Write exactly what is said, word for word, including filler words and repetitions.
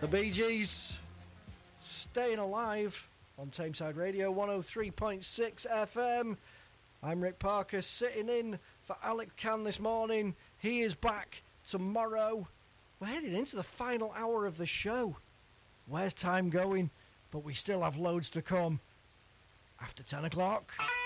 The Bee Gees, Staying Alive on Tameside Radio one oh three point six F M. I'm Rick Parker, sitting in for Alec Can this morning. He is back tomorrow. We're heading into the final hour of the show. Where's time going? But we still have loads to come after ten o'clock.